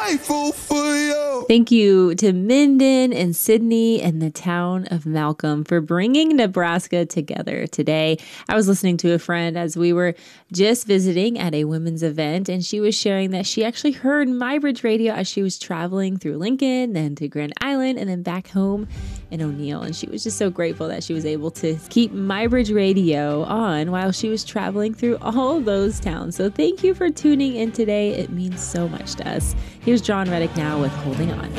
grateful for you. Thank you to Minden and Sydney and the town of Malcolm for bringing Nebraska together today. I was listening to a friend as we were just visiting at a women's event, and she was sharing that she actually heard MyBridge Radio as she was traveling through Lincoln, then to Grand Island, and then back home in O'Neill. And she was just so grateful that she was able to keep MyBridge Radio on while she was traveling through all those towns. So thank you for tuning in today. It means so much to us. Here's John Reddick now with Holding On.